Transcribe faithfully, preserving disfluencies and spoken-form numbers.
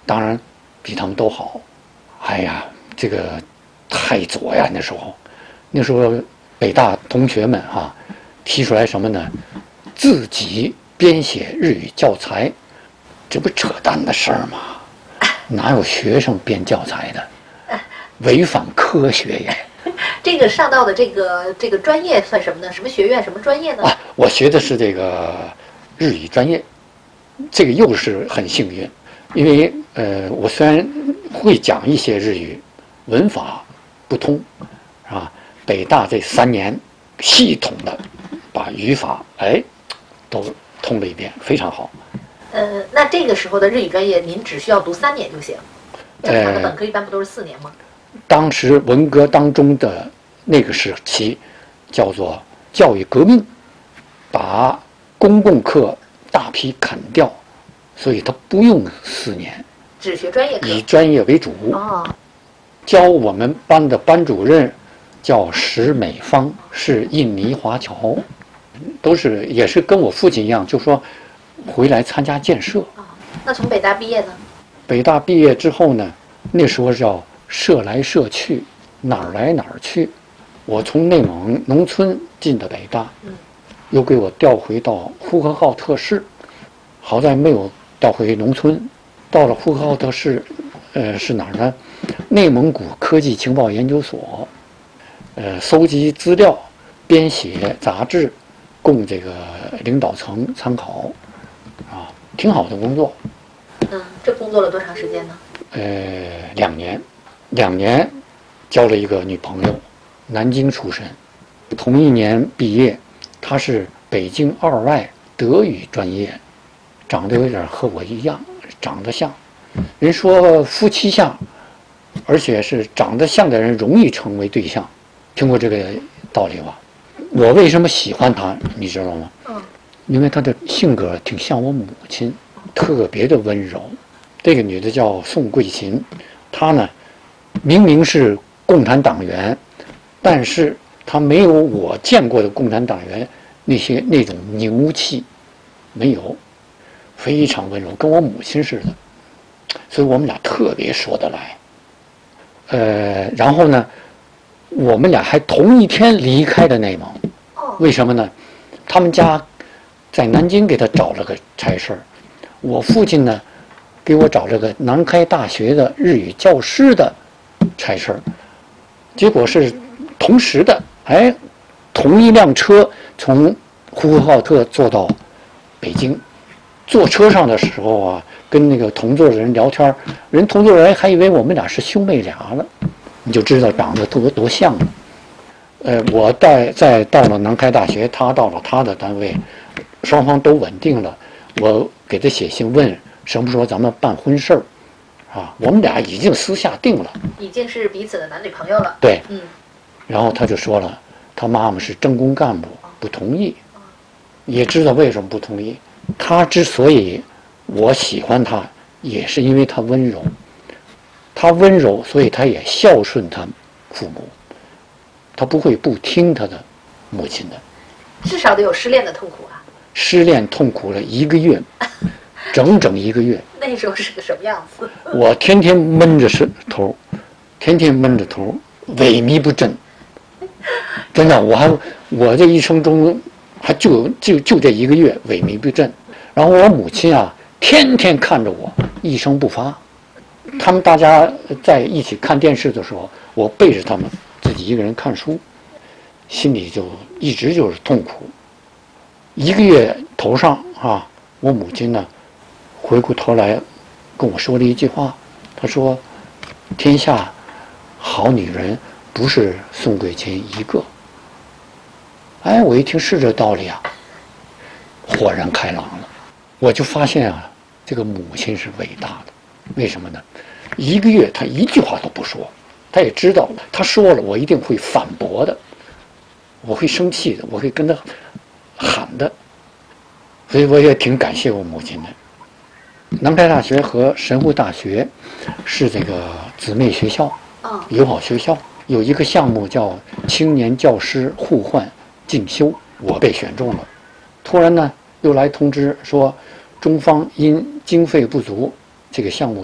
当然比他们都好。哎呀，这个太左呀！那时候，那时候北大同学们啊，提出来什么呢？自己编写日语教材，这不扯淡的事儿吗？哪有学生编教材的？违反科学耶！ 这个上到的这个这个专业算什么呢？什么学院？什么专业呢？ 啊，我学的是这个日语专业，这个又是很幸运，因为呃，我虽然会讲一些日语，文法不通，啊，北大这三年系统的把语法哎都通了一遍，非常好。 呃，那这个时候的日语专业，您只需要读三年就行。正常的本科一般不都是四年吗？ 呃、当时文革当中的那个时期，叫做教育革命，把公共课大批砍掉，所以他不用四年， 只学专业课， 以专业为主。 哦， 教我们班的班主任叫石美芳，是印尼华侨，都是也是跟我父亲一样，就说回来参加建设。 哦，那从北大毕业呢？ 北大毕业之后呢，那时候叫社来社去，哪儿来哪儿去。我从内蒙农村进的北大， 嗯， 又给我调回到呼和浩特市，好在没有调回农村。到了呼和浩特市，呃，是哪儿呢？内蒙古科技情报研究所，呃，搜集资料，编写杂志，供这个领导层参考，啊，挺好的工作。 嗯，这工作了多长时间呢？ 呃，两年，两年，交了一个女朋友，南京出身，同一年毕业，她是北京二外德语专业，长得有点和我一样，长得像。人说夫妻相，而且是长得像的人容易成为对象，听过这个道理吧？我为什么喜欢她，你知道吗？ 嗯， 因为她的性格挺像我母亲，特别的温柔。这个女的叫宋桂琴，她呢，明明是共产党员，但是她没有我见过的共产党员那些那种牛气，没有，非常温柔，跟我母亲似的，所以我们俩特别说得来。呃，然后呢，我们俩还同一天离开的内蒙，为什么呢？他们家在南京给他找了个差事儿，我父亲呢，给我找了个南开大学的日语教师的差事儿，结果是同时的，哎，同一辆车从呼和浩特坐到北京，坐车上的时候啊，跟那个同座的人聊天，人同座人还以为我们俩是兄妹俩了，你就知道长得多多像了。呃，我带再到了南开大学，他到了他的单位，双方都稳定了，我给他写信问什么时候咱们办婚事儿，啊，我们俩已经私下定了， 已经是彼此的男女朋友了。 对， 嗯， 然后他就说了，他妈妈是政工干部，不同意，也知道为什么不同意。他之所以我喜欢他，也是因为他温柔，他温柔，所以他也孝顺他父母，他不会不听他的母亲的。 至少得有失恋的痛苦啊！ 失恋痛苦了一个月，整整一个月。 那时候是个什么样子？ 我天天闷着是头，天天闷着头，萎靡不振。真的，我还我这一生中还就就就这一个月萎靡不振。然后我母亲啊，天天看着我，一声不发。他们大家在一起看电视的时候，我背着他们自己一个人看书，心里就一直就是痛苦。一个月头上啊，我母亲呢，回过头来跟我说了一句话，她说：“天下好女人不是宋桂琴一个。”哎，我一听是这道理啊，豁然开朗了。我就发现啊，这个母亲是伟大的，为什么呢？一个月她一句话都不说，她也知道她说了我一定会反驳的，我会生气的，我会跟她喊的，所以我也挺感谢我母亲的。南开大学和神户大学是这个姊妹学校，友好学校，有一个项目叫青年教师互换进修，我被选中了。突然呢，又来通知说，中方因经费不足，这个项目